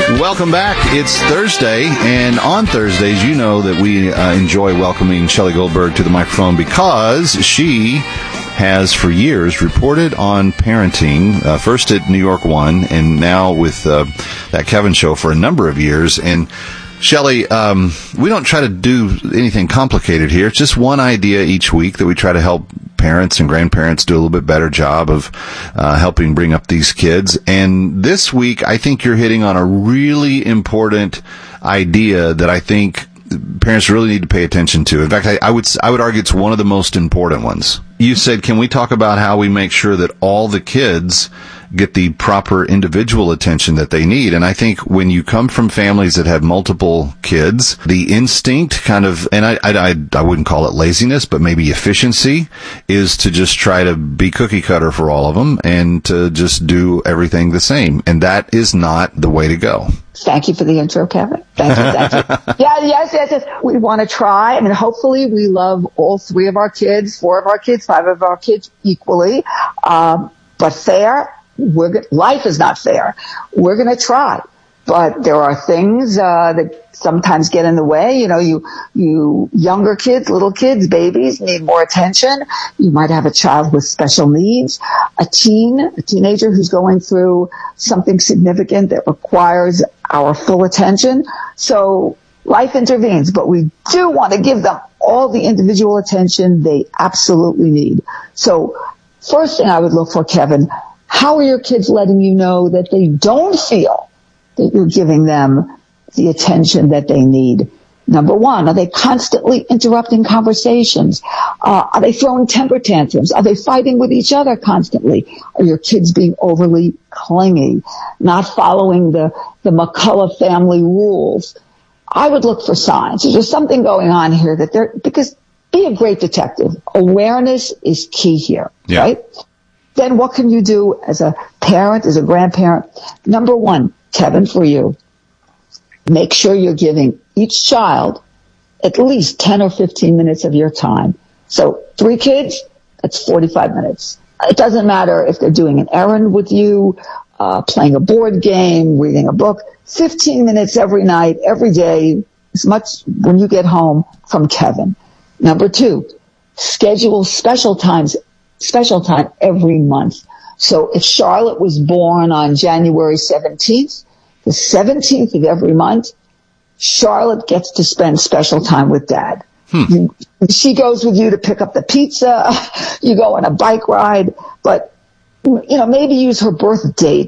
Welcome back. It's Thursday, and on Thursdays, you know that we enjoy welcoming Shelley Goldberg to the microphone because she has for years reported on parenting, first at New York One, and now with that Kevin show for a number of years. And Shelley, we don't try to do anything complicated here. It's just one idea each week that we try to help parents and grandparents do a little bit better job of helping bring up these kids. And this week, I think you're hitting on a really important idea that I think parents really need to pay attention to. In fact, I would argue it's one of the most important ones. You said, can we talk about how we make sure that all the kids get the proper individual attention that they need? And I think when you come from families that have multiple kids, the instinct kind of, and I wouldn't call it laziness, but maybe efficiency, is to just try to be cookie cutter for all of them and to just do everything the same. And that is not the way to go. Thank you for the intro, Kevin. Thank you. Yes. We want to try. I mean, hopefully we love all 3 of our kids, 4 of our kids, 5 of our kids equally. But fair, life is not fair. We're going to try. But there are things that sometimes get in the way. You know, you younger kids, little kids, babies need more attention. You might have a child with special needs, a teenager who's going through something significant that requires our full attention. So life intervenes, but we do want to give them all the individual attention they absolutely need. So first thing I would look for, Kevin, how are your kids letting you know that they don't feel that you're giving them the attention that they need? Number one, are they constantly interrupting conversations? Are they throwing temper tantrums? Are they fighting with each other constantly? Are your kids being overly clingy, not following the McCullough family rules? I would look for signs. There's something going on here because be a great detective. Awareness is key here, right? Then what can you do as a parent, as a grandparent? Number one, Kevin, for you, make sure you're giving each child at least 10 or 15 minutes of your time. So 3 kids, that's 45 minutes. It doesn't matter if they're doing an errand with you, playing a board game, reading a book. 15 minutes every night, every day, as much when you get home from Kevin. Number 2, schedule special time every month. So if Charlotte was born on January 17th, the 17th of every month, Charlotte gets to spend special time with Dad. She goes with you to pick up the pizza. You go on a bike ride, but maybe use her birth date